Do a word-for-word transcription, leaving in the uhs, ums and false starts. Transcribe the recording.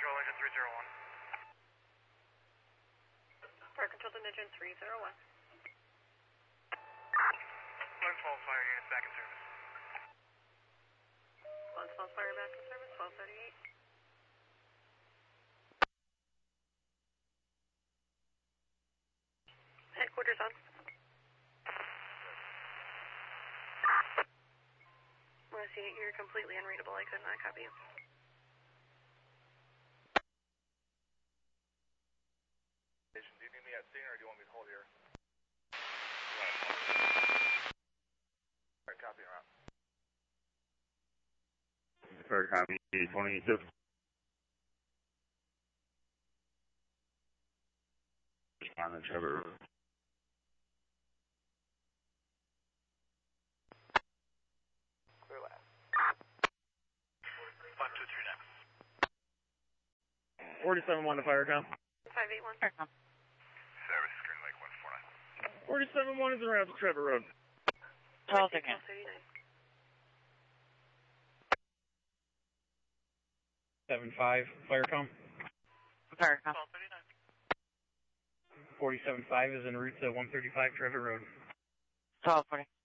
control, engine three zero one. Fire control to engine three zero one. Lens Falls fire units back in service. Lens Falls fire back in service, twelve thirty-eight. Headquarters on. I see you're completely unreadable. I could not copy you. Do you need me at scene or do you want me to hold here? Alright, copy around. Fire copy twenty-two. On the Trevor Road. Clear last. five two three nine. forty-seven one to Firecom. five eight one. Firecom. Service, Green Lake one four nine. forty-seven one is around the Trevor Road. twelve again. seven five Firecom. Firecom. twelve thirty-nine. forty-seven five is en route to one thirty-five Trevor Road. twelve forty.